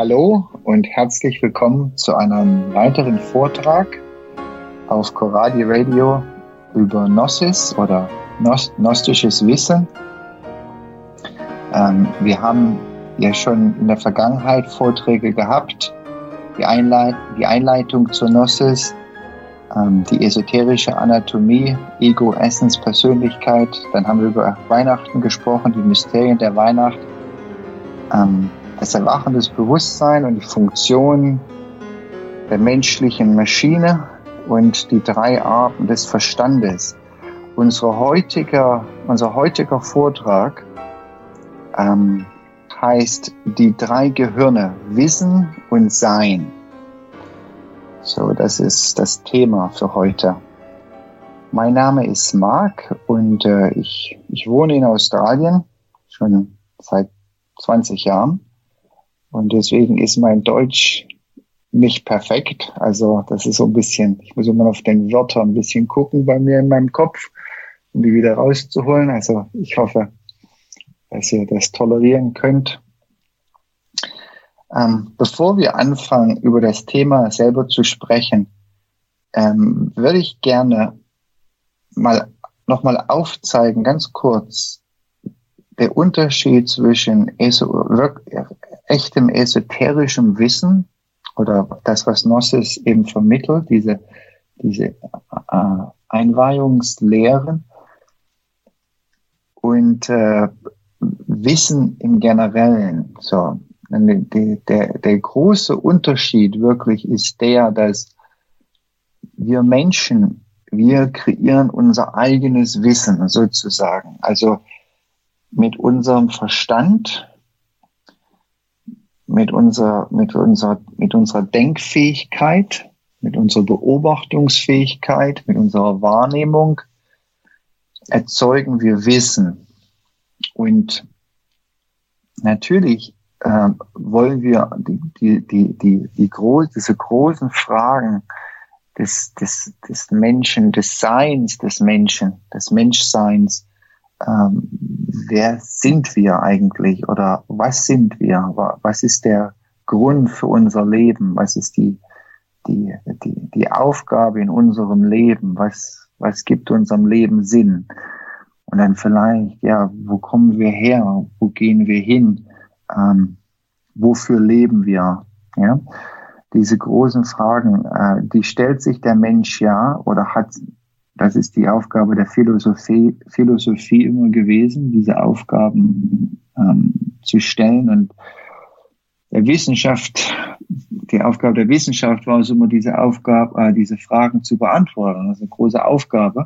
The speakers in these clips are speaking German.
Hallo und herzlich willkommen zu einem weiteren Vortrag auf Coradi Radio über Gnosis oder gnostisches Wissen. Wir haben ja schon in der Vergangenheit Vorträge gehabt, die Einleitung zur Gnosis, die esoterische Anatomie, Ego, Essence, Persönlichkeit. Dann haben wir über Weihnachten gesprochen, die Mysterien der Weihnacht, das Erwachen des Bewusstseins und die Funktion der menschlichen Maschine und die 3 Arten des Verstandes. Unser heutiger Vortrag heißt die 3 Gehirne, Wissen und Sein. So, das ist das Thema für heute. Mein Name ist Mark und ich wohne in Australien schon seit 20 Jahren. Und deswegen ist mein Deutsch nicht perfekt. Also das ist so ein bisschen, ich muss immer auf den Wörter ein bisschen gucken bei mir in meinem Kopf, um die wieder rauszuholen. Also ich hoffe, dass ihr das tolerieren könnt. Bevor wir anfangen, über das Thema selber zu sprechen, würde ich gerne nochmal aufzeigen, ganz kurz, der Unterschied zwischen echtem esoterischem Wissen oder das, was Gnosis eben vermittelt, diese Einweihungslehren und Wissen im Generellen. So, der große Unterschied wirklich ist der, dass wir Menschen, wir kreieren unser eigenes Wissen sozusagen. Also mit unserem Verstand, mit unserer Denkfähigkeit, mit unserer Beobachtungsfähigkeit, mit unserer Wahrnehmung erzeugen wir Wissen. Und natürlich wollen wir diese großen Fragen des Menschen, des Seins des Menschen, des Menschseins, wer sind wir eigentlich oder was sind wir? Was ist der Grund für unser Leben? Was ist die Aufgabe in unserem Leben? Was gibt unserem Leben Sinn? Und dann vielleicht, ja, wo kommen wir her? Wo gehen wir hin? Wofür leben wir? Ja? Diese großen Fragen, die stellt sich der Mensch ja oder hat. Das ist die Aufgabe der Philosophie immer gewesen, diese Aufgaben zu stellen. Und die Aufgabe der Wissenschaft war es immer, diese Fragen zu beantworten. Das ist eine große Aufgabe.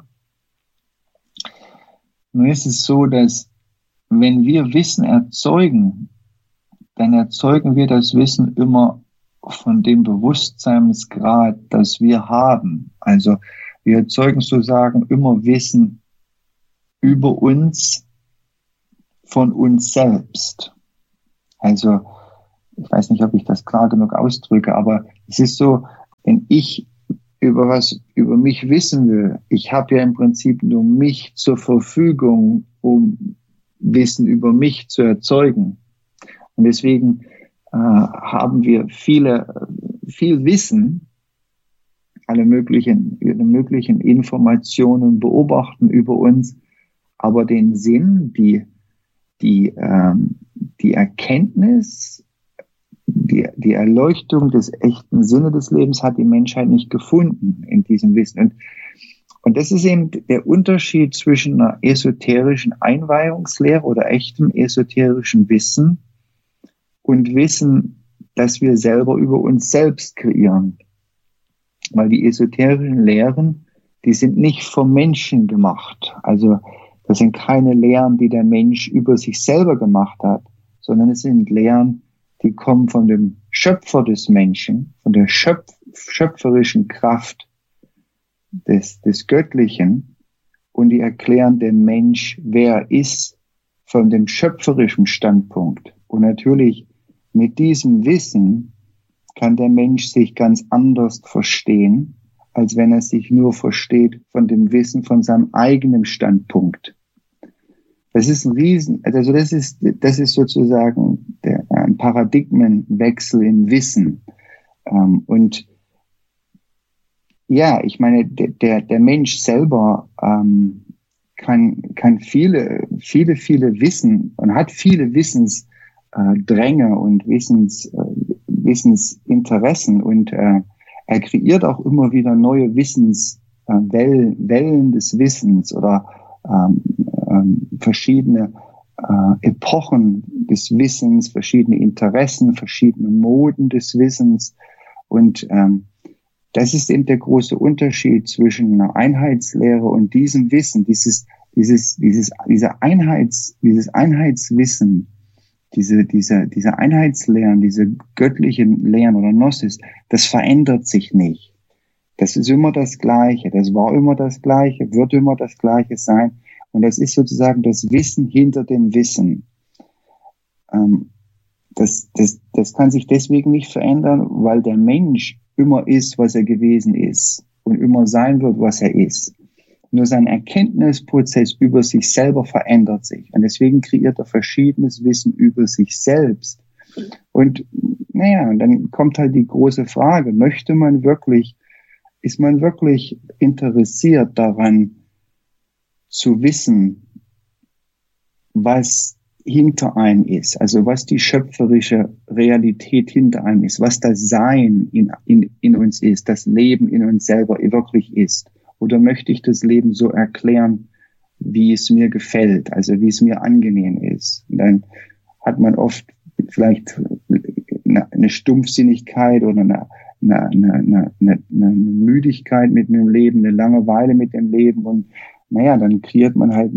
Nun ist es so, dass wenn wir Wissen erzeugen, dann erzeugen wir das Wissen immer von dem Bewusstseinsgrad, das wir haben. Also wir erzeugen sozusagen immer Wissen über uns, von uns selbst. Also, ich weiß nicht, ob ich das klar genug ausdrücke, aber es ist so, wenn ich über mich wissen will, ich habe ja im Prinzip nur mich zur Verfügung, um Wissen über mich zu erzeugen. Und deswegen haben wir viel Wissen, alle möglichen Informationen beobachten über uns, aber den Sinn, die Erkenntnis, die Erleuchtung des echten Sinne des Lebens hat die Menschheit nicht gefunden in diesem Wissen. Und das ist eben der Unterschied zwischen einer esoterischen Einweihungslehre oder echtem esoterischen Wissen und Wissen, das wir selber über uns selbst kreieren. Weil die esoterischen Lehren, die sind nicht vom Menschen gemacht. Also das sind keine Lehren, die der Mensch über sich selber gemacht hat, sondern es sind Lehren, die kommen von dem Schöpfer des Menschen, von der schöpferischen Kraft des Göttlichen, und die erklären dem Mensch, wer er ist, von dem schöpferischen Standpunkt. Und natürlich mit diesem Wissen kann der Mensch sich ganz anders verstehen, als wenn er sich nur versteht von dem Wissen von seinem eigenen Standpunkt. Das ist ein das ist sozusagen ein Paradigmenwechsel im Wissen. Und ja, ich meine, der Mensch selber kann viele Wissen und hat viele Wissensdränge und Wissensinteressen und er kreiert auch immer wieder neue Wellen des Wissens oder verschiedene Epochen des Wissens, verschiedene Interessen, verschiedene Moden des Wissens. Und das ist eben der große Unterschied zwischen einer Einheitslehre und diesem Wissen, dieses Einheitswissen, diese Einheitslehren, diese göttlichen Lehren oder Gnosis, das verändert sich nicht. Das ist immer das Gleiche, das war immer das Gleiche, wird immer das Gleiche sein. Und das ist sozusagen das Wissen hinter dem Wissen. Das kann sich deswegen nicht verändern, weil der Mensch immer ist, was er gewesen ist und immer sein wird, was er ist. Nur sein Erkenntnisprozess über sich selber verändert sich. Und deswegen kreiert er verschiedenes Wissen über sich selbst. Und dann kommt halt die große Frage, ist man wirklich interessiert daran, zu wissen, was hinter einem ist, also was die schöpferische Realität hinter einem ist, was das Sein in uns ist, das Leben in uns selber wirklich ist? Oder möchte ich das Leben so erklären, wie es mir gefällt, also wie es mir angenehm ist? Und dann hat man oft vielleicht eine Stumpfsinnigkeit oder eine Müdigkeit mit dem Leben, eine Langeweile mit dem Leben und dann kreiert man halt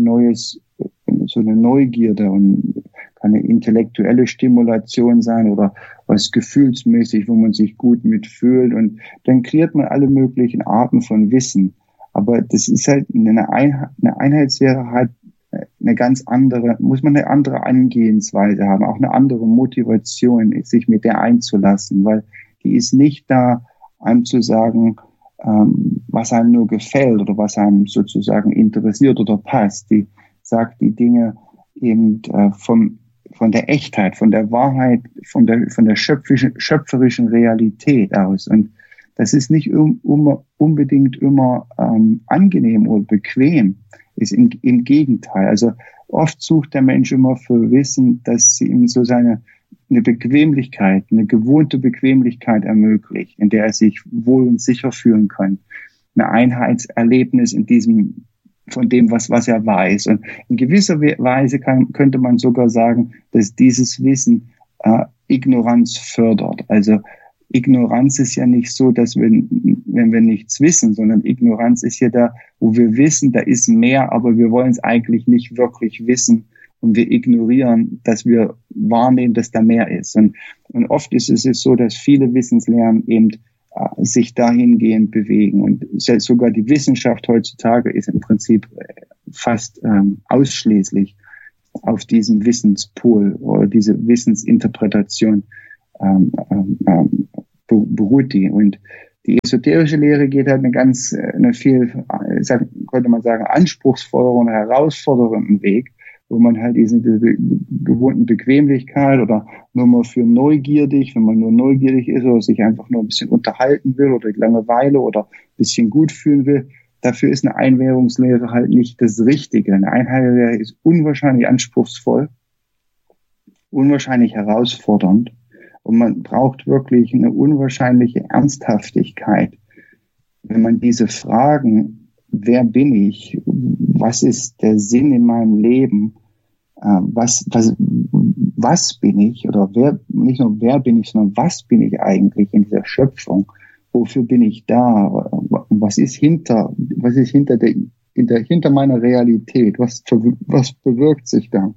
so eine Neugierde und kann eine intellektuelle Stimulation sein oder was gefühlsmäßig, wo man sich gut mitfühlt und dann kreiert man alle möglichen Arten von Wissen. Aber das ist halt eine Einheitslehre halt muss man eine andere Angehensweise haben, auch eine andere Motivation, sich mit der einzulassen, weil die ist nicht da, einem zu sagen, was einem nur gefällt oder was einem sozusagen interessiert oder passt. Die sagt die Dinge eben von der Echtheit, von der Wahrheit, von der schöpferischen Realität aus. Und das ist nicht unbedingt immer angenehm oder bequem, ist im Gegenteil. Also oft sucht der Mensch immer für Wissen, dass sie ihm so eine Bequemlichkeit, eine gewohnte Bequemlichkeit ermöglicht, in der er sich wohl und sicher fühlen kann. Eine Einheitserlebnis von dem, was er weiß. Und in gewisser Weise könnte man sogar sagen, dass dieses Wissen Ignoranz fördert. Also Ignoranz ist ja nicht so, dass wenn wir nichts wissen, sondern Ignoranz ist ja da, wo wir wissen, da ist mehr, aber wir wollen es eigentlich nicht wirklich wissen. Und wir ignorieren, dass wir wahrnehmen, dass da mehr ist. Und oft ist es so, dass viele Wissenslehren eben sich dahingehend bewegen. Und sogar die Wissenschaft heutzutage ist im Prinzip fast ausschließlich auf diesem Wissenspol oder diese Wissensinterpretation beruht die. Und die esoterische Lehre geht halt eine viel, könnte man sagen, anspruchsvolleren, herausfordernden Weg, wo man halt diese gewohnten Bequemlichkeit oder nur mal für neugierig, wenn man nur neugierig ist oder sich einfach nur ein bisschen unterhalten will oder Langeweile oder ein bisschen gut fühlen will, dafür ist eine Einwährungslehre halt nicht das Richtige. Eine Einheitslehre ist unwahrscheinlich anspruchsvoll, unwahrscheinlich herausfordernd und man braucht wirklich eine unwahrscheinliche Ernsthaftigkeit, wenn man diese Fragen, wer bin ich, was ist der Sinn in meinem Leben, was bin ich oder nicht nur wer bin ich, sondern was bin ich eigentlich in dieser Schöpfung? Wofür bin ich da? Was ist hinter meiner Realität? Was bewirkt sich da?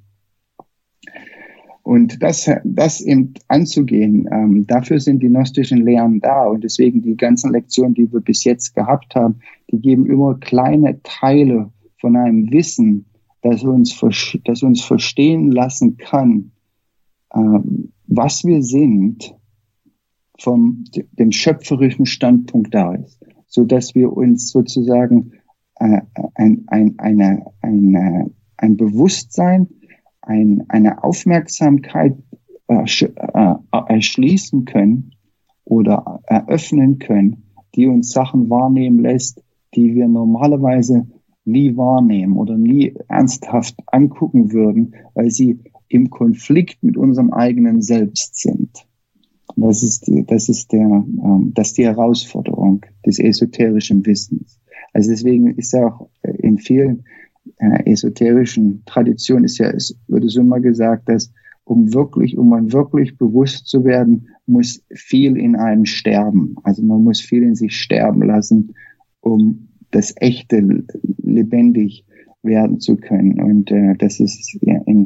Und das eben anzugehen, dafür sind die gnostischen Lehren da. Und deswegen die ganzen Lektionen, die wir bis jetzt gehabt haben, die geben immer kleine Teile von einem Wissen, das uns verstehen lassen kann, was wir sind, vom dem schöpferischen Standpunkt da ist, so dass wir uns sozusagen ein Bewusstsein, eine Aufmerksamkeit erschließen können oder eröffnen können, die uns Sachen wahrnehmen lässt, die wir normalerweise nie wahrnehmen oder nie ernsthaft angucken würden, weil sie im Konflikt mit unserem eigenen Selbst sind. Das ist die Herausforderung des esoterischen Wissens. Also deswegen ist ja auch in vielen esoterischen Traditionen wird es immer gesagt, dass um man wirklich bewusst zu werden, muss viel in einem sterben. Also man muss viel in sich sterben lassen, um das Echte lebendig werden zu können. Und das ist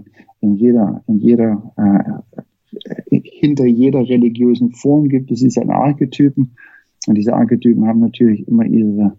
hinter jeder religiösen Form gibt es diese Archetypen. Und diese Archetypen haben natürlich immer ihre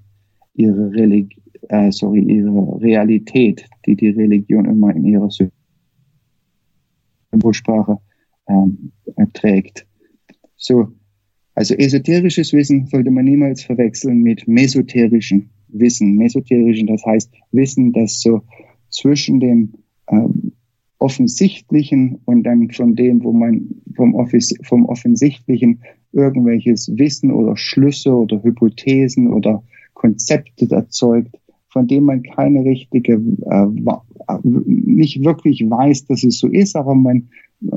Realität, die Religion immer in ihrer Symbolsprache trägt. So, also esoterisches Wissen sollte man niemals verwechseln mit mesoterischem Wissen. Mesoterischen, das heißt Wissen, das so zwischen dem Offensichtlichen und dann von dem, wo man vom Offensichtlichen irgendwelches Wissen oder Schlüsse oder Hypothesen oder Konzepte erzeugt, von dem man keine richtige, nicht wirklich weiß, dass es so ist, aber man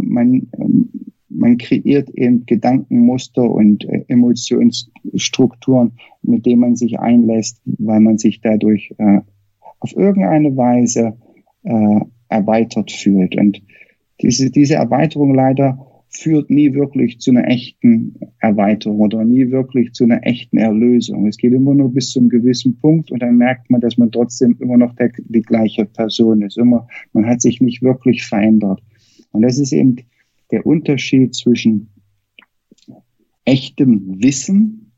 kreiert eben Gedankenmuster und Emotionsstrukturen, mit denen man sich einlässt, weil man sich dadurch auf irgendeine Weise erweitert fühlt. Und diese Erweiterung leider führt nie wirklich zu einer echten Erweiterung oder nie wirklich zu einer echten Erlösung. Es geht immer nur bis zu einem gewissen Punkt und dann merkt man, dass man trotzdem immer noch die gleiche Person ist. Man hat sich nicht wirklich verändert. Und das ist eben der Unterschied zwischen echtem Wissen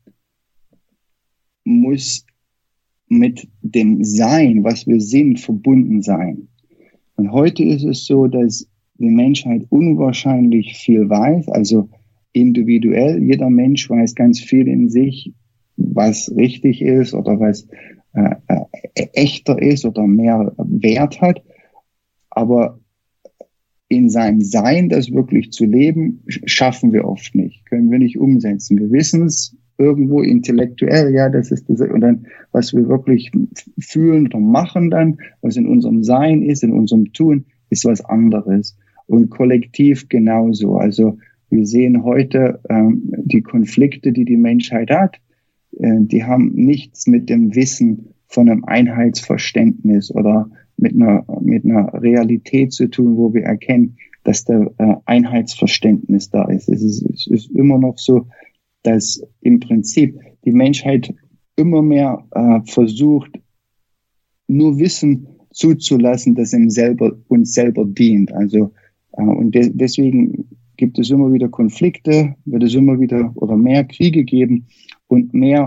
muss mit dem Sein, was wir sind, verbunden sein. Und heute ist es so, dass die Menschheit unwahrscheinlich viel weiß, also individuell. Jeder Mensch weiß ganz viel in sich, was richtig ist oder was echter ist oder mehr Wert hat. Aber in seinem Sein, das wirklich zu leben, schaffen wir oft nicht, können wir nicht umsetzen. Wir wissen es irgendwo intellektuell, ja, das ist das, und dann, was wir wirklich fühlen oder machen dann, was in unserem Sein ist, in unserem Tun, ist was anderes. Und kollektiv genauso. Also wir sehen heute die Konflikte, die die Menschheit hat, die haben nichts mit dem Wissen von einem Einheitsverständnis oder mit einer Realität zu tun, wo wir erkennen, dass da Einheitsverständnis da ist. Es ist immer noch so, dass im Prinzip die Menschheit immer mehr versucht, nur Wissen zuzulassen, das uns selber dient. Also und deswegen gibt es immer wieder Konflikte, wird es immer wieder oder mehr Kriege geben und mehr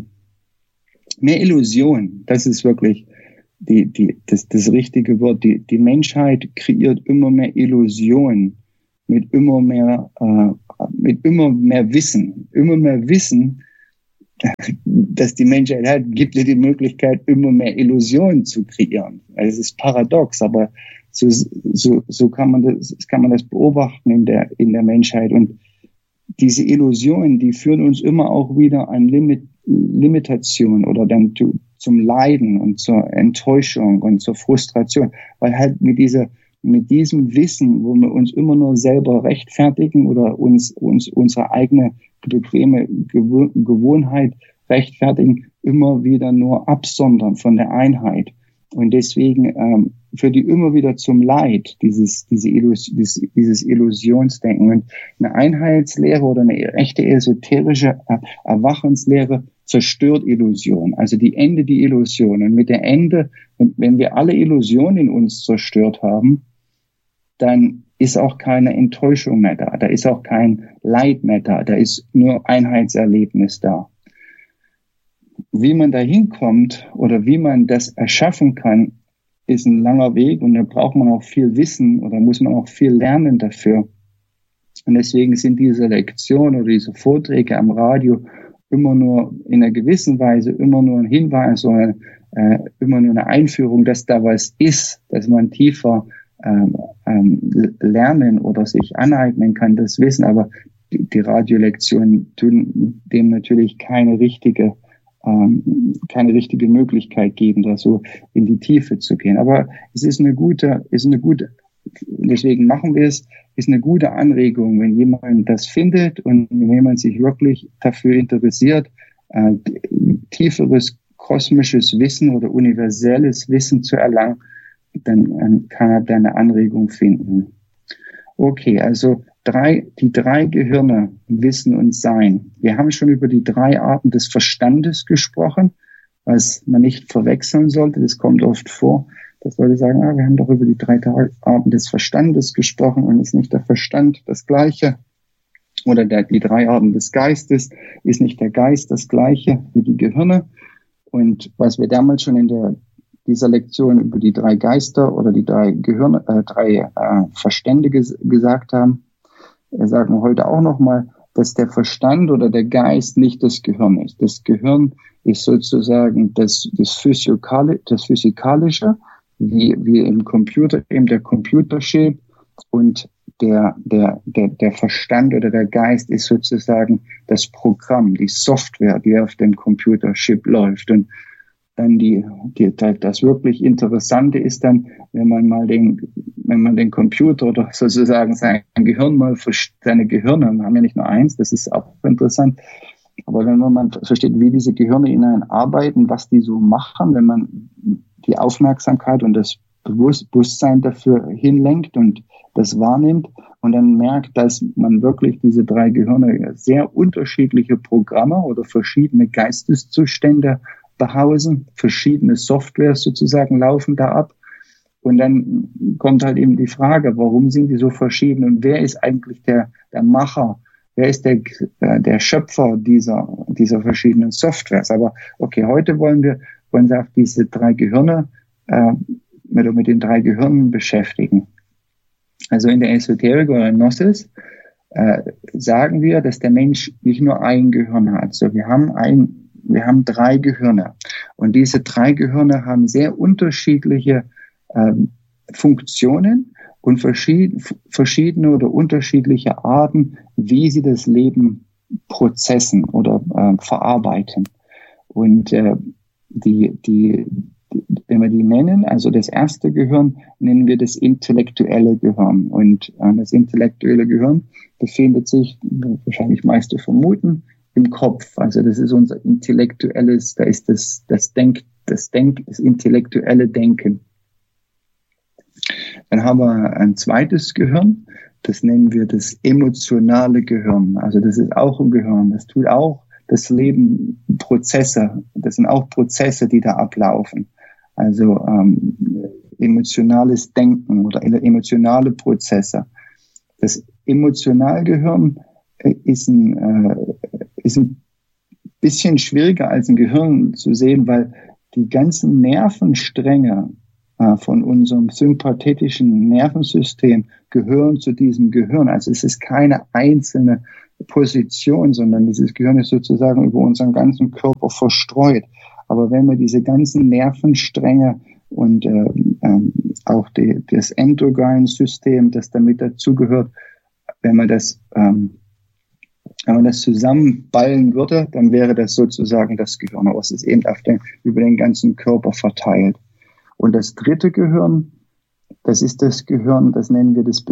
Illusion. Das ist wirklich das richtige Wort. Die Menschheit kreiert immer mehr Illusionen mit immer mehr Wissen. Immer mehr Wissen, dass die Menschheit hat, gibt ihr die Möglichkeit, immer mehr Illusionen zu kreieren. Also es ist paradox, aber so kann man das beobachten in der Menschheit. Und diese Illusionen, die führen uns immer auch wieder an Limitation oder dann zum Leiden und zur Enttäuschung und zur Frustration, weil halt mit diesem Wissen, wo wir uns immer nur selber rechtfertigen oder uns unsere eigene bequeme Gewohnheit rechtfertigen, immer wieder nur absondern von der Einheit. Und deswegen führt die immer wieder zum Leid, dieses Illusionsdenken. Und eine Einheitslehre oder eine echte esoterische Erwachenslehre zerstört Illusion. Also die Illusion. Und mit der Ende, wenn wir alle Illusionen in uns zerstört haben, dann ist auch keine Enttäuschung mehr da. Da ist auch kein Leid mehr da. Da ist nur Einheitserlebnis da. Wie man da hinkommt oder wie man das erschaffen kann, ist ein langer Weg und da braucht man auch viel Wissen oder muss man auch viel lernen dafür. Und deswegen sind diese Lektionen oder diese Vorträge am Radio immer nur in einer gewissen Weise immer nur ein Hinweis oder immer nur eine Einführung, dass da was ist, dass man tiefer lernen oder sich aneignen kann, das Wissen, aber die Radiolektionen tun dem natürlich keine richtige Möglichkeit geben, da so in die Tiefe zu gehen. Aber es ist eine gute, deswegen machen wir es, ist eine gute Anregung, wenn jemand das findet und wenn jemand sich wirklich dafür interessiert, tieferes kosmisches Wissen oder universelles Wissen zu erlangen, dann kann er da eine Anregung finden. Okay, also die drei Gehirne, Wissen und Sein. Wir haben schon über die 3 Arten des Verstandes gesprochen, was man nicht verwechseln sollte. Das kommt oft vor, dass Leute sagen, wir haben doch über die 3 Arten des Verstandes gesprochen und ist nicht der Verstand das Gleiche? Oder die 3 Arten des Geistes, ist nicht der Geist das Gleiche wie die Gehirne? Und was wir damals schon in dieser Lektion über die 3 Geister oder die 3 Gehirne, 3 Verstände gesagt haben, sagen wir heute auch nochmal, dass der Verstand oder der Geist nicht das Gehirn ist. Das Gehirn ist sozusagen das Physikalische, wie im Computer, eben der Computerchip, und der Verstand oder der Geist ist sozusagen das Programm, die Software, die auf dem Computerchip läuft. Und dann das wirklich Interessante ist dann, wenn man den Computer oder sozusagen sein Gehirn seine Gehirne, wir haben ja nicht nur eins, das ist auch interessant, aber wenn man versteht, wie diese Gehirne ineinander arbeiten, was die so machen, wenn man die Aufmerksamkeit und das Bewusstsein dafür hinlenkt und das wahrnimmt und dann merkt, dass man wirklich diese 3 Gehirne sehr unterschiedliche Programme oder verschiedene Geisteszustände behausen, verschiedene Softwares sozusagen laufen da ab. Und dann kommt halt eben die Frage, warum sind die so verschieden und wer ist eigentlich der Macher, wer ist der Schöpfer dieser verschiedenen Softwares? Aber okay, heute wollen wir uns auf diese 3 Gehirne, mit den 3 Gehirnen beschäftigen. Also in der Esoterik oder Gnosis sagen wir, dass der Mensch nicht nur ein Gehirn hat. So, wir haben 3 Gehirne. Und diese 3 Gehirne haben sehr unterschiedliche Funktionen und verschiedene oder unterschiedliche Arten, wie sie das Leben prozessen oder verarbeiten. Und wenn wir die nennen, also das erste Gehirn, nennen wir das intellektuelle Gehirn. Und das intellektuelle Gehirn befindet sich, wahrscheinlich meiste vermuten, im Kopf. Also das ist unser intellektuelles, da ist das intellektuelle Denken. Dann haben wir ein zweites Gehirn, das nennen wir das emotionale Gehirn. Also das ist auch ein Gehirn, das tut auch das Leben Prozesse, das sind auch Prozesse, die da ablaufen. Also emotionales Denken oder emotionale Prozesse. Das Emotionalgehirn ist ein bisschen schwieriger als ein Gehirn zu sehen, weil die ganzen Nervenstränge von unserem sympathetischen Nervensystem gehören zu diesem Gehirn. Also es ist keine einzelne Position, sondern dieses Gehirn ist sozusagen über unseren ganzen Körper verstreut. Aber wenn wir diese ganzen Nervenstränge und auch das Endokrinsystem, das damit dazugehört, wenn man das zusammenballen würde, dann wäre das sozusagen das Gehirn. Aber es ist eben über den ganzen Körper verteilt. Und das dritte Gehirn, das ist das Gehirn, das nennen wir das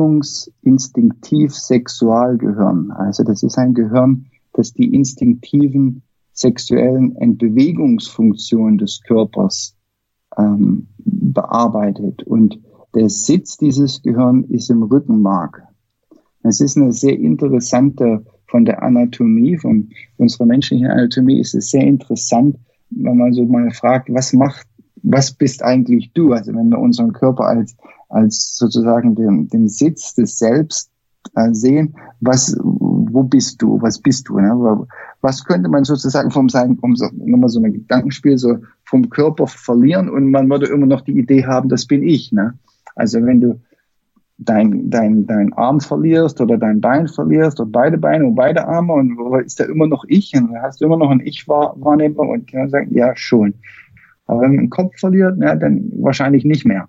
Bewegungs-Instinktiv-Sexualgehirn. Also das ist ein Gehirn, das die instinktiven sexuellen Entbewegungsfunktionen des Körpers bearbeitet. Und der Sitz dieses Gehirns ist im Rückenmark. Es ist eine sehr interessante, von der Anatomie, von unserer menschlichen Anatomie ist es sehr interessant, wenn man so mal fragt, was bist eigentlich du? Also wenn wir unseren Körper als sozusagen den Sitz des Selbst sehen, wo bist du? Was bist du? Ne? Was könnte man sozusagen nochmal so ein Gedankenspiel, so vom Körper verlieren und man würde immer noch die Idee haben, das bin ich. Ne? Also wenn du dein Arm verlierst oder dein Bein verlierst oder beide Beine und beide Arme und ist da immer noch ich und hast du immer noch ein Ich-Wahrnehmung und kann sagen, ja schon. Aber wenn man den Kopf verliert, dann wahrscheinlich nicht mehr.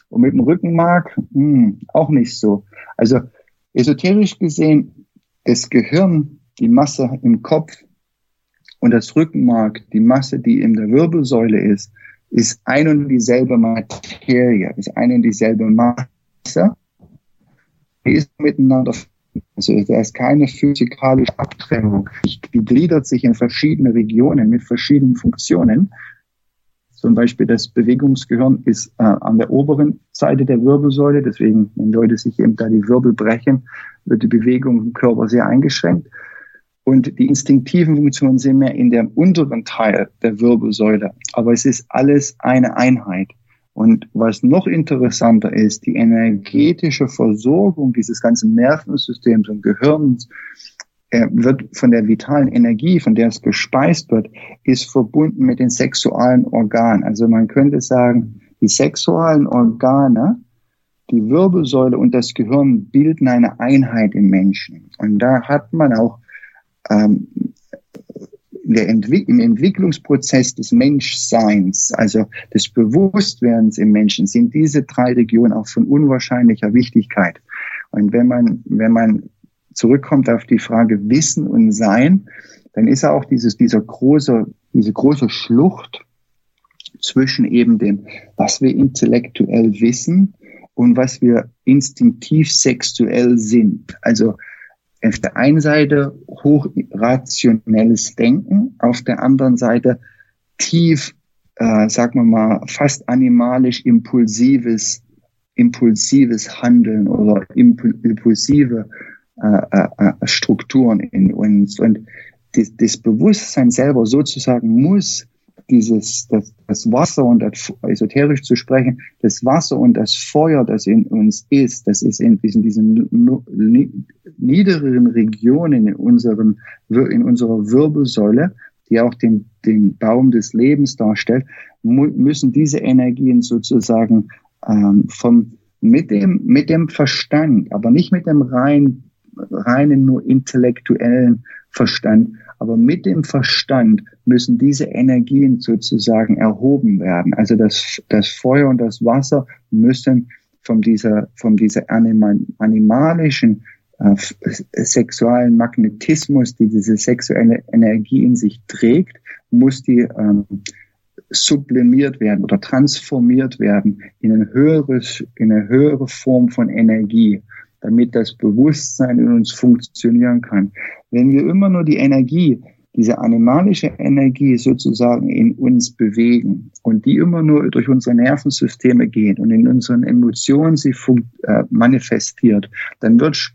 Und mit dem Rückenmark auch nicht so. Also esoterisch gesehen, das Gehirn, die Masse im Kopf und das Rückenmark, die Masse, die in der Wirbelsäule ist ein und dieselbe Materie, ist eine und dieselbe Masse, die ist miteinander. Also da ist keine physikalische Abtrennung. Die gliedert sich in verschiedene Regionen mit verschiedenen Funktionen. Zum Beispiel das Bewegungsgehirn ist an der oberen Seite der Wirbelsäule. Deswegen, wenn Leute sich eben da die Wirbel brechen, wird die Bewegung im Körper sehr eingeschränkt. Und die instinktiven Funktionen sind mehr in dem unteren Teil der Wirbelsäule. Aber es ist alles eine Einheit. Und was noch interessanter ist, die energetische Versorgung dieses ganzen Nervensystems und Gehirns wird von der vitalen Energie, von der es gespeist wird, ist verbunden mit den sexualen Organen. Also man könnte sagen, die sexualen Organe, die Wirbelsäule und das Gehirn bilden eine Einheit im Menschen. Und da hat man auch im Entwicklungsprozess des Menschseins, also des Bewusstwerdens im Menschen, sind diese 3 Regionen auch von unwahrscheinlicher Wichtigkeit. Und wenn man zurückkommt auf die Frage Wissen und Sein, dann ist auch diese große Schlucht zwischen eben dem, was wir intellektuell wissen und was wir instinktiv sexuell sind. Also auf der einen Seite hochrationelles Denken, auf der anderen Seite tief, sagen wir mal, fast animalisch impulsives Handeln oder impulsive Strukturen in uns. Und das Bewusstsein selber sozusagen muss das Wasser und das, esoterisch zu sprechen, das Wasser und das Feuer, das in uns ist, das ist in diesen niederen Regionen in unserer Wirbelsäule, die auch den Baum des Lebens darstellt, müssen diese Energien sozusagen mit dem Verstand, aber nicht mit dem reinen nur intellektuellen Verstand, aber mit dem Verstand müssen diese Energien sozusagen erhoben werden. Also das Feuer und das Wasser müssen von dieser animalischen sexuellen Magnetismus, die diese sexuelle Energie in sich trägt, muss die sublimiert werden oder transformiert werden in eine höhere Form von Energie, damit das Bewusstsein in uns funktionieren kann. Wenn wir immer nur die Energie, diese animalische Energie sozusagen in uns bewegen und die immer nur durch unsere Nervensysteme geht und in unseren Emotionen sie manifestiert, dann wird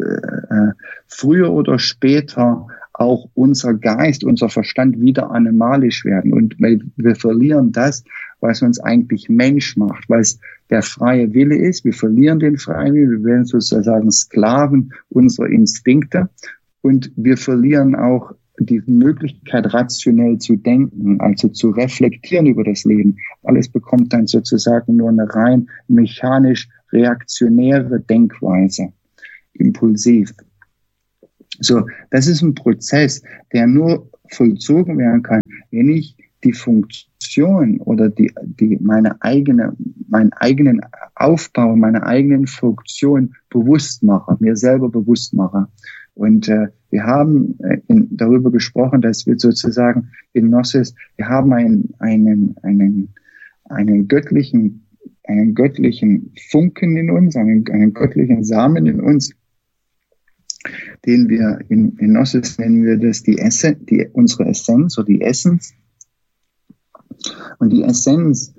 früher oder später auch unser Geist, unser Verstand wieder animalisch werden. Und wir verlieren das, was uns eigentlich Mensch macht, was der freie Wille ist. Wir verlieren den freien Willen, wir werden sozusagen Sklaven unserer Instinkte und wir verlieren auch die Möglichkeit, rationell zu denken, also zu reflektieren über das Leben. Alles bekommt dann sozusagen nur eine rein mechanisch reaktionäre Denkweise, impulsiv. So, das ist ein Prozess, der nur vollzogen werden kann, wenn ich die Funktion oder meinen eigenen Aufbau, meine eigenen Funktion bewusst mache, mir selber bewusst mache. Und wir haben darüber gesprochen, dass wir sozusagen in Gnosis, wir haben einen göttlichen Funken in uns, einen göttlichen Samen in uns, den wir in Gnosis nennen wir das unsere Essenz oder die Essence. Und die Essenz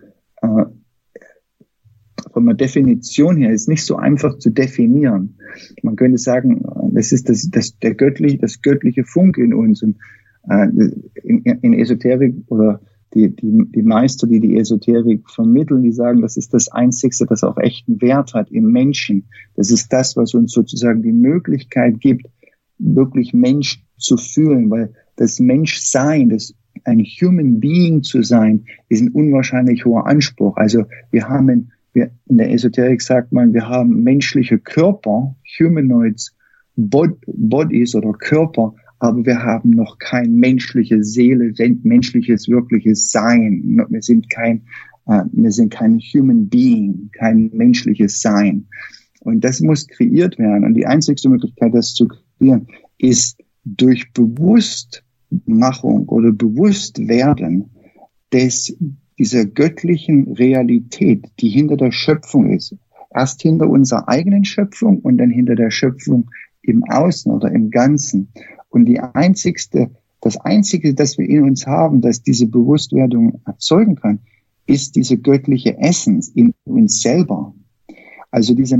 von der Definition her ist nicht so einfach zu definieren. Man könnte sagen, das ist der göttliche Funke in uns. Und in Esoterik oder die Meister, die Esoterik vermitteln, die sagen, das ist das Einzigste, das auch echten Wert hat im Menschen. Das ist das, was uns sozusagen die Möglichkeit gibt, wirklich Mensch zu fühlen, weil das Menschsein, ein Human Being zu sein, ist ein unwahrscheinlich hoher Anspruch. Also in der Esoterik sagt man, wir haben menschliche Körper, Humanoids, Bodies oder Körper, aber wir haben noch keine menschliche Seele, menschliches, wirkliches Sein. Wir sind kein Wir sind kein Human Being, kein menschliches Sein. Und das muss kreiert werden. Und die einzigste Möglichkeit, das zu kreieren, ist durch Bewusstmachung oder Bewusstwerden dieser göttlichen Realität, die hinter der Schöpfung ist. Erst hinter unserer eigenen Schöpfung und dann hinter der Schöpfung im Außen oder im Ganzen. Und das Einzige, das wir in uns haben, das diese Bewusstwerdung erzeugen kann, ist diese göttliche Essenz in uns selber. Also dieses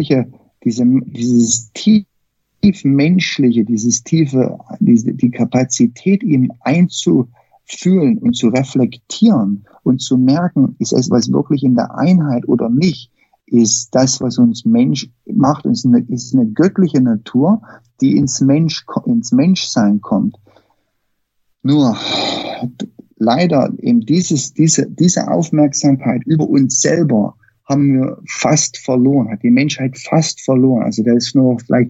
tiefmenschliche, die Kapazität, ihm einzufühlen und zu reflektieren und zu merken, ist es was wirklich in der Einheit oder nicht, ist das, was uns Mensch macht, ist eine göttliche Natur, die ins Menschsein kommt. Nur leider eben diese Aufmerksamkeit über uns selber haben wir fast verloren, hat die Menschheit fast verloren. Also da ist nur vielleicht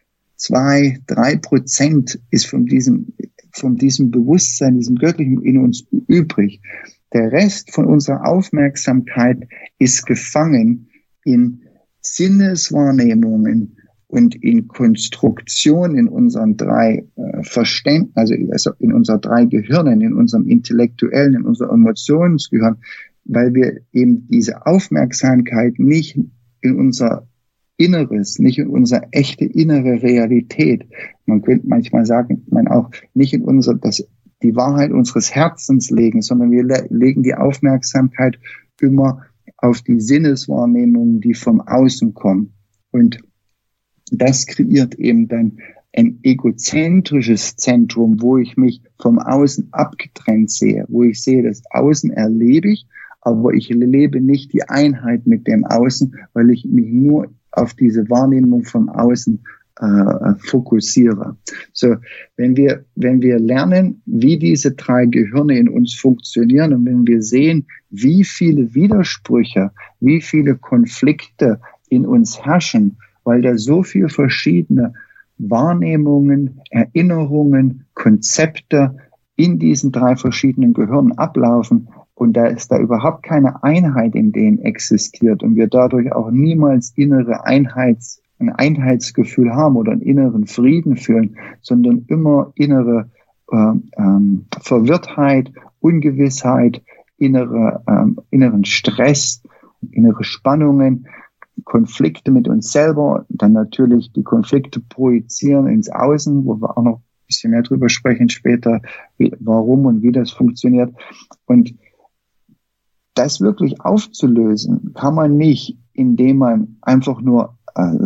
2-3% ist von diesem Bewusstsein, diesem Göttlichen in uns übrig. Der Rest von unserer Aufmerksamkeit ist gefangen in Sinneswahrnehmungen und in Konstruktion in unseren drei Verständnissen, also in unseren drei Gehirnen, in unserem intellektuellen, in unserem Emotionsgehirn, weil wir eben diese Aufmerksamkeit nicht in unser Inneres, nicht in unsere echte innere Realität, man könnte manchmal sagen, auch nicht in die Wahrheit unseres Herzens legen, sondern wir legen die Aufmerksamkeit immer auf die Sinneswahrnehmungen, die vom Außen kommen. Und das kreiert eben dann ein egozentrisches Zentrum, wo ich mich vom Außen abgetrennt sehe, wo ich sehe, das Außen erlebe ich, aber ich lebe nicht die Einheit mit dem Außen, weil ich mich nur auf diese Wahrnehmung vom Außen fokussiere. So, wenn wir lernen, wie diese drei Gehirne in uns funktionieren und wenn wir sehen, wie viele Widersprüche, wie viele Konflikte in uns herrschen, weil da so viel verschiedene Wahrnehmungen, Erinnerungen, Konzepte in diesen drei verschiedenen Gehirnen ablaufen und da ist da überhaupt keine Einheit in denen existiert und wir dadurch auch niemals ein Einheitsgefühl haben oder einen inneren Frieden fühlen, sondern immer innere Verwirrtheit, Ungewissheit, inneren Stress, innere Spannungen, Konflikte mit uns selber, dann natürlich die Konflikte projizieren ins Außen, wo wir auch noch ein bisschen mehr drüber sprechen später, warum und wie das funktioniert. Und das wirklich aufzulösen, kann man nicht, indem man einfach nur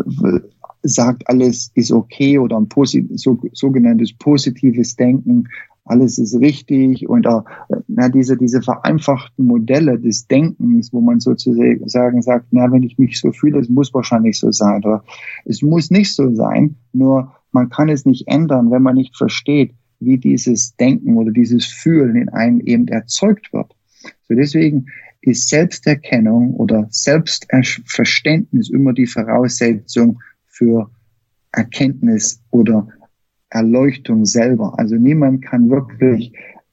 sagt, alles ist okay oder ein sogenanntes positives Denken, alles ist richtig und diese vereinfachten Modelle des Denkens, wo man sozusagen sagt, wenn ich mich so fühle, es muss wahrscheinlich so sein oder es muss nicht so sein, nur man kann es nicht ändern, wenn man nicht versteht, wie dieses Denken oder dieses Fühlen in einem eben erzeugt wird. So deswegen ist Selbsterkennung oder Selbstverständnis immer die Voraussetzung für Erkenntnis oder Erleuchtung selber. Also niemand kann wirklich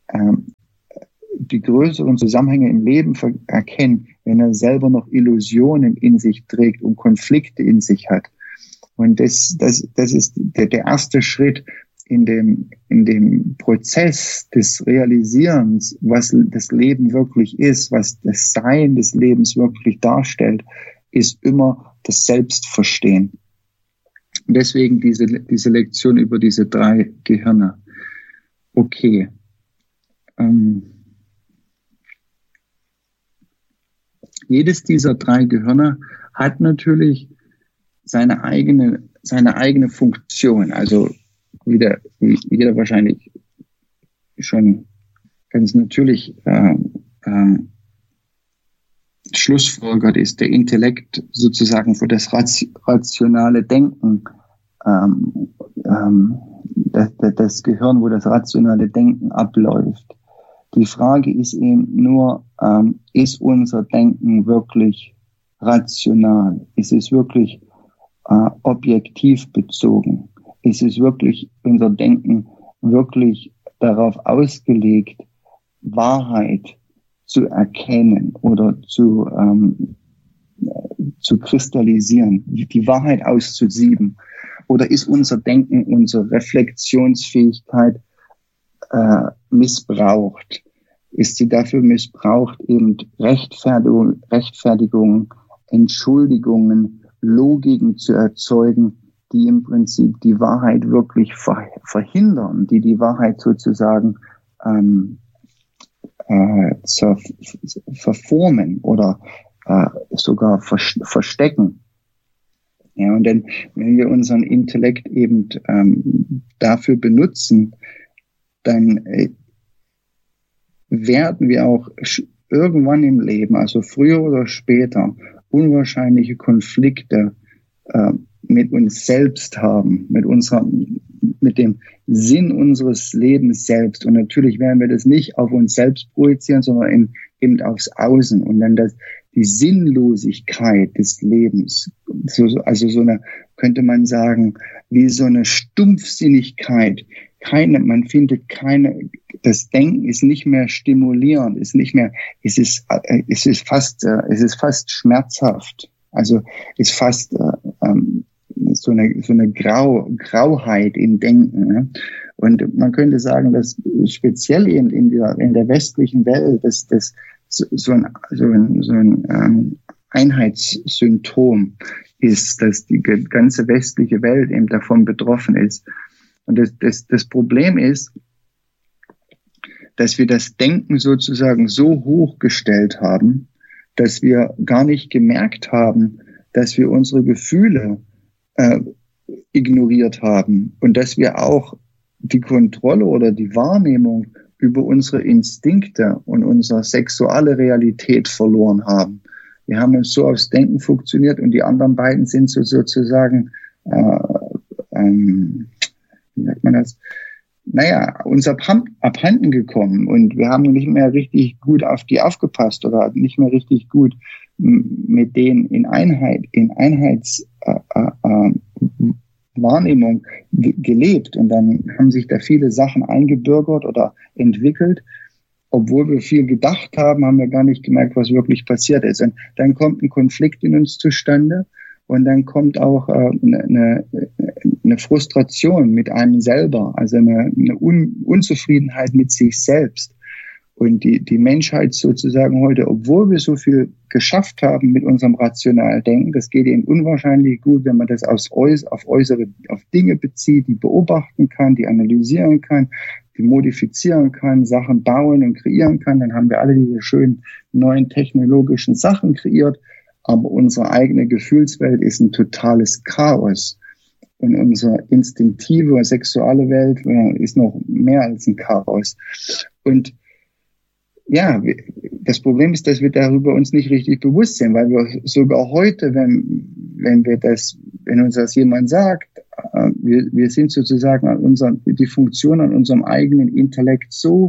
die größeren Zusammenhänge im Leben erkennen, wenn er selber noch Illusionen in sich trägt und Konflikte in sich hat. Und das ist der erste Schritt in dem Prozess des Realisierens, was das Leben wirklich ist, was das Sein des Lebens wirklich darstellt, ist immer das Selbstverstehen. Und deswegen diese Lektion über diese drei Gehirne. Okay. Jedes dieser drei Gehirne hat natürlich seine eigene Funktion. Also wie jeder wahrscheinlich schon ganz natürlich schlussfolgert, ist der Intellekt sozusagen für das rationale Denken, das Gehirn, wo das rationale Denken abläuft. Die Frage ist eben nur, ist unser Denken wirklich rational? Ist es wirklich objektiv bezogen? Ist es wirklich unser Denken wirklich darauf ausgelegt, Wahrheit zu erkennen oder zu kristallisieren, die Wahrheit auszusieben? Oder ist unser Denken, unsere Reflexionsfähigkeit missbraucht? Ist sie dafür missbraucht, eben Rechtfertigung, Entschuldigungen, Logiken zu erzeugen, die im Prinzip die Wahrheit wirklich verhindern, die Wahrheit sozusagen verformen oder sogar verstecken. Ja, und dann, wenn wir unseren Intellekt eben dafür benutzen, dann werden wir auch irgendwann im Leben, also früher oder später, unwahrscheinliche Konflikte mit uns selbst haben, mit dem Sinn unseres Lebens selbst. Und natürlich werden wir das nicht auf uns selbst projizieren, sondern eben aufs Außen. Und dann die Sinnlosigkeit des Lebens, also so eine, könnte man sagen, wie so eine Stumpfsinnigkeit. Man findet das Denken ist nicht mehr stimulierend, es ist fast schmerzhaft. Also ist fast so eine Grauheit im Denken. Ne? Und man könnte sagen, dass speziell in der westlichen Welt, dass so ein Einheitssymptom ist, dass die ganze westliche Welt eben davon betroffen ist. Und das Problem ist, dass wir das Denken sozusagen so hochgestellt haben, dass wir gar nicht gemerkt haben, dass wir unsere Gefühle ignoriert haben und dass wir auch die Kontrolle oder die Wahrnehmung über unsere Instinkte und unsere sexuelle Realität verloren haben. Wir haben uns so aufs Denken funktioniert und die anderen beiden sind sozusagen, wie sagt man das? Uns abhanden gekommen und wir haben nicht mehr richtig gut auf die aufgepasst oder nicht mehr richtig gut mit denen in Einheitswahrnehmung gelebt. Und dann haben sich da viele Sachen eingebürgert oder entwickelt. Obwohl wir viel gedacht haben, haben wir gar nicht gemerkt, was wirklich passiert ist. Und dann kommt ein Konflikt in uns zustande. Und dann kommt auch eine Frustration mit einem selber, also eine Unzufriedenheit mit sich selbst. Und die Menschheit sozusagen heute, obwohl wir so viel geschafft haben mit unserem rationalen Denken, das geht eben unwahrscheinlich gut, wenn man das auf Dinge bezieht, die beobachten kann, die analysieren kann, die modifizieren kann, Sachen bauen und kreieren kann, dann haben wir alle diese schönen neuen technologischen Sachen kreiert. Aber unsere eigene Gefühlswelt ist ein totales Chaos. Und unsere instinktive, sexuelle Welt ist noch mehr als ein Chaos. Und ja, das Problem ist, dass wir darüber uns nicht richtig bewusst sind, weil wir sogar heute, wenn uns das jemand sagt, wir sind sozusagen die Funktion an unserem eigenen Intellekt so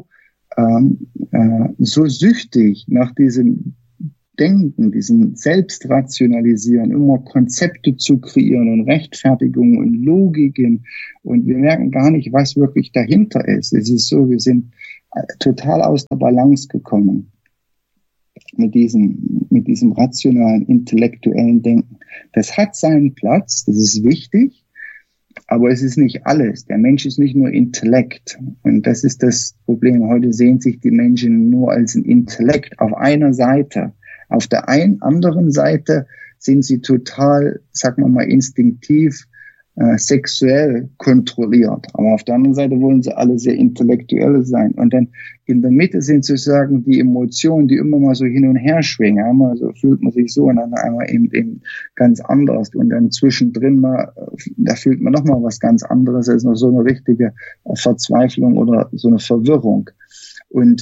süchtig nach diesem Denken, diesen Selbstrationalisieren, immer Konzepte zu kreieren und Rechtfertigungen und Logiken. Und wir merken gar nicht, was wirklich dahinter ist. Es ist so, wir sind total aus der Balance gekommen mit diesem rationalen, intellektuellen Denken. Das hat seinen Platz, das ist wichtig, aber es ist nicht alles. Der Mensch ist nicht nur Intellekt. Und das ist das Problem. Heute sehen sich die Menschen nur als ein Intellekt auf einer Seite. Auf der anderen Seite sind sie total, sagen wir mal, instinktiv, sexuell kontrolliert. Aber auf der anderen Seite wollen sie alle sehr intellektuell sein. Und dann in der Mitte sind sozusagen die Emotionen, die immer mal so hin und her schwingen. Einmal so fühlt man sich so und dann einmal eben ganz anders. Und dann zwischendrin da fühlt man nochmal was ganz anderes. Das ist noch so eine richtige Verzweiflung oder so eine Verwirrung. Und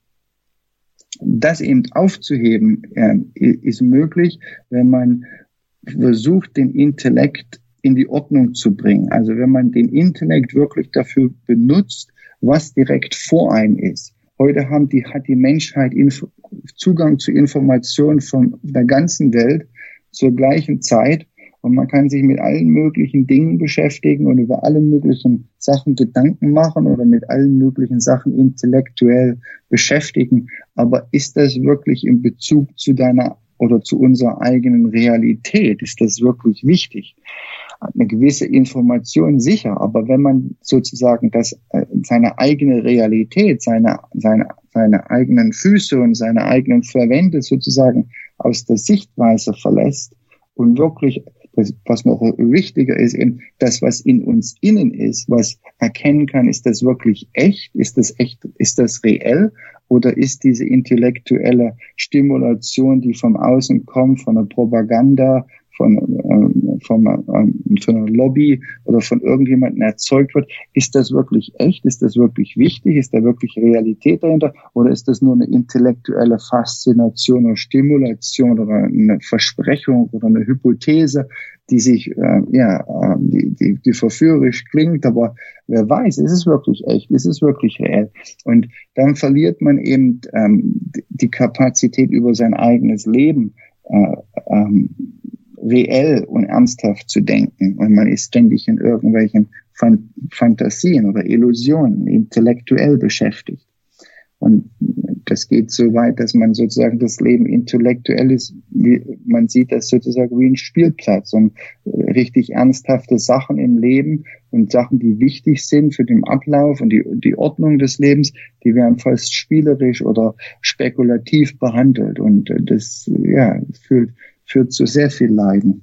das eben aufzuheben, ist möglich, wenn man versucht, den Intellekt in die Ordnung zu bringen. Also wenn man den Intellekt wirklich dafür benutzt, was direkt vor einem ist. Heute hat die Menschheit Zugang zu Informationen von der ganzen Welt zur gleichen Zeit und man kann sich mit allen möglichen Dingen beschäftigen und über alle möglichen Sachen Gedanken machen oder mit allen möglichen Sachen intellektuell beschäftigen. Aber ist das wirklich in Bezug zu deiner oder zu unserer eigenen Realität? Ist das wirklich wichtig? Eine gewisse Information sicher, aber wenn man sozusagen seine eigene Realität, seine eigenen Füße und seine eigenen Verwände sozusagen aus der Sichtweise verlässt und wirklich das, was noch wichtiger ist, eben das, was in uns innen ist, was erkennen kann, ist das wirklich echt, ist das reell, oder ist diese intellektuelle Stimulation, die vom Außen kommt, von der Propaganda, von einer Lobby oder von irgendjemandem erzeugt wird, ist das wirklich echt? Ist das wirklich wichtig? Ist da wirklich Realität dahinter? Oder ist das nur eine intellektuelle Faszination oder Stimulation oder eine Versprechung oder eine Hypothese, die sich, die verführerisch klingt, aber wer weiß, ist es wirklich echt? Ist es wirklich reell? Und dann verliert man eben die Kapazität über sein eigenes Leben reell und ernsthaft zu denken. Und man ist ständig in irgendwelchen Fantasien oder Illusionen intellektuell beschäftigt. Und das geht so weit, dass man sozusagen das Leben intellektuell ist, man sieht das sozusagen wie ein Spielplatz und richtig ernsthafte Sachen im Leben und Sachen, die wichtig sind für den Ablauf und die Ordnung des Lebens, die werden fast spielerisch oder spekulativ behandelt. Und das, führt zu sehr viel Leiden.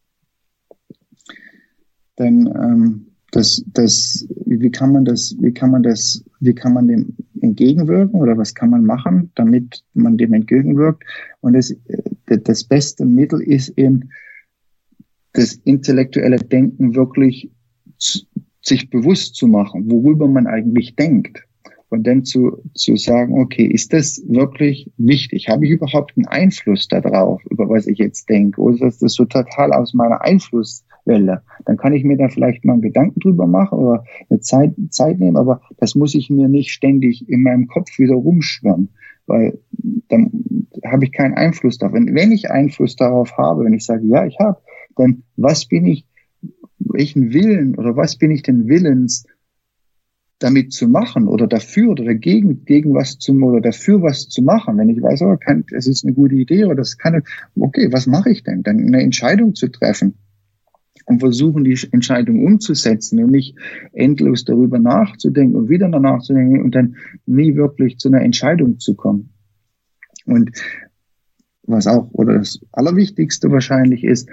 Denn wie kann man dem entgegenwirken oder was kann man machen, damit man dem entgegenwirkt? Und das beste Mittel ist eben, das intellektuelle Denken wirklich sich bewusst zu machen, worüber man eigentlich denkt. Und dann zu sagen, okay, ist das wirklich wichtig? Habe ich überhaupt einen Einfluss darauf, über was ich jetzt denke? Oder ist das so total aus meiner Einflusswelle? Dann kann ich mir da vielleicht mal einen Gedanken drüber machen oder eine Zeit nehmen, aber das muss ich mir nicht ständig in meinem Kopf wieder rumschwirren, weil dann habe ich keinen Einfluss darauf. Wenn ich Einfluss darauf habe, wenn ich sage, ja, ich habe, dann welchen Willen oder was bin ich denn willens, damit zu machen oder dafür oder dagegen was oder dafür was zu machen. Wenn ich weiß, es ist eine gute Idee oder das kann, okay, was mache ich denn? Dann eine Entscheidung zu treffen und versuchen, die Entscheidung umzusetzen und nicht endlos darüber nachzudenken und wieder danach zu denken und dann nie wirklich zu einer Entscheidung zu kommen. Und was auch, oder das Allerwichtigste wahrscheinlich ist,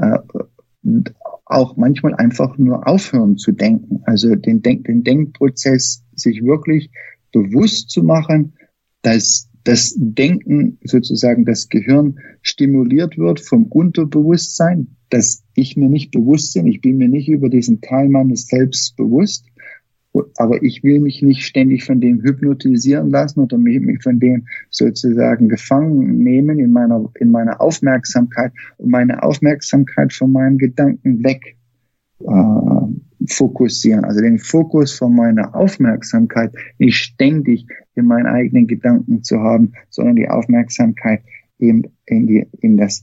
auch manchmal einfach nur aufhören zu denken. Also den Denkprozess sich wirklich bewusst zu machen, dass das Denken, sozusagen das Gehirn stimuliert wird vom Unterbewusstsein, dass ich mir nicht bewusst bin, ich bin mir nicht über diesen Teil meines Selbst bewusst, aber ich will mich nicht ständig von dem hypnotisieren lassen oder mich von dem sozusagen gefangen nehmen in meiner Aufmerksamkeit und meine Aufmerksamkeit von meinem Gedanken weg fokussieren. Also den Fokus von meiner Aufmerksamkeit nicht ständig in meinen eigenen Gedanken zu haben, sondern die Aufmerksamkeit eben in das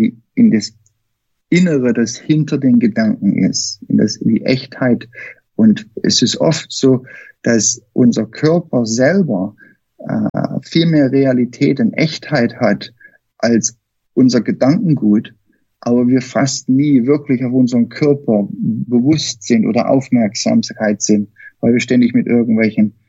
Innere, das hinter den Gedanken ist, in die Echtheit. Und es ist oft so, dass unser Körper selber viel mehr Realität und Echtheit hat als unser Gedankengut, aber wir fast nie wirklich auf unseren Körper bewusst sind oder Aufmerksamkeit sind, weil wir ständig mit irgendwelchen